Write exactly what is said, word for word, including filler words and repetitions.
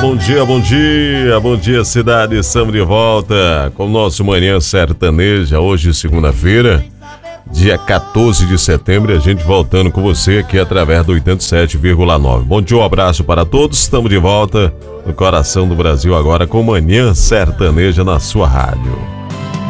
bom dia, bom dia, bom dia cidade, estamos de volta com o nosso Manhã Sertaneja, hoje segunda-feira, dia quatorze de setembro, a gente voltando com você aqui através do oitenta e sete vírgula nove. Bom dia, um abraço para todos, estamos de volta no coração do Brasil agora com Manhã Sertaneja na sua rádio.